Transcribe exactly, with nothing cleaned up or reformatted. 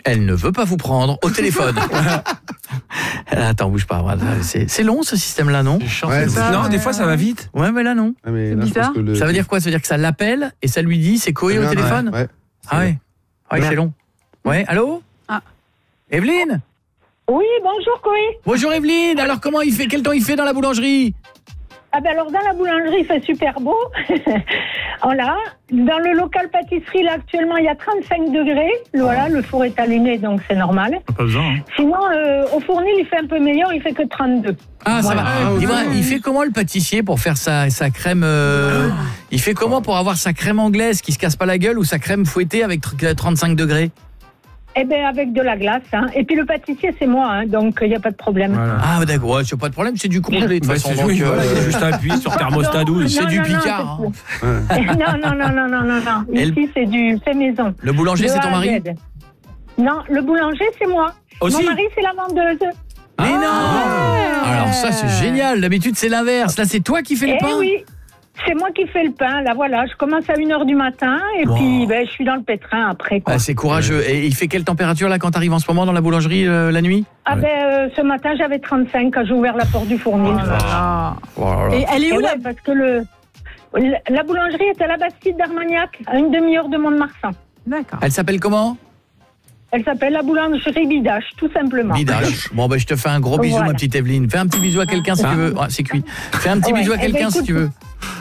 Elle ne veut pas vous prendre au téléphone. Attends, bouge pas. C'est, c'est long ce système-là, non? Ouais, ça, non, euh... des fois ça va vite. Ouais, mais là non. Ouais, mais c'est là, bizarre. le... Ça veut dire quoi? Ça veut dire que ça l'appelle et ça lui dit c'est Coé au non, téléphone? Ouais. ouais. Ah ouais. Ouais, c'est long. Ouais, allô? Ah. Evelyne? Oui, bonjour Coé. Bonjour Evelyne. Alors comment il fait? Quel temps il fait dans la boulangerie? Ah ben alors dans la boulangerie il fait super beau. Voilà. Dans le local pâtisserie là actuellement il y a trente-cinq degrés. Voilà, le four est allumé donc c'est normal. Pas besoin. Hein. Sinon euh, au fournil il fait un peu meilleur, il fait que trente-deux. Ah voilà. ça va. Ah, Dis-moi, il fait comment le pâtissier pour faire sa, sa crème euh, il fait comment pour avoir sa crème anglaise qui se casse pas la gueule ou sa crème fouettée avec trente-cinq degrés? Eh ben avec de la glace. Hein. Et puis le pâtissier c'est moi, hein, donc il n'y a pas de problème. Voilà. Ah d'accord, ouais, c'est pas de problème, c'est du congelé de toute Bah, façon. c'est donc, oui, euh, voilà, il y a juste à appuyer sur thermostat douze. c'est Non, du non, Picard. non, Hein. c'est... non, non, non, non, non, non, non. Elle... Ici c'est du fait maison. Le boulanger De c'est ton A à mari? Z. Non, le boulanger c'est moi. Aussi? Mon mari c'est la vendeuse. Mais non. Ah. Alors ça c'est génial, d'habitude c'est l'inverse. Là c'est toi qui fais le Eh pain? oui. C'est moi qui fais le pain, là voilà, je commence à une heure du matin et wow. puis ben, je suis dans le pétrin après. Quoi. Ah, c'est courageux. Et il fait quelle température là quand t'arrives en ce moment dans la boulangerie euh, la nuit? Ah ouais. ben euh, ce matin j'avais trente-cinq quand j'ai ouvert la porte du fournil. Oh là là. Oh là là. Et elle est Et où ouais, la... parce que le la boulangerie est à la Bastide d'Armagnac, à une demi-heure de Mont-de-Marsan. D'accord. Elle s'appelle comment? Elle s'appelle la boulangerie Bidache, tout simplement. Bidache. Bon ben je te fais un gros bisou Voilà. ma petite Evelyne. Fais un petit bisou à quelqu'un si tu veux. Ah, c'est cuit. Fais un petit Ouais. bisou à Eh ben, quelqu'un si écoute, tu veux.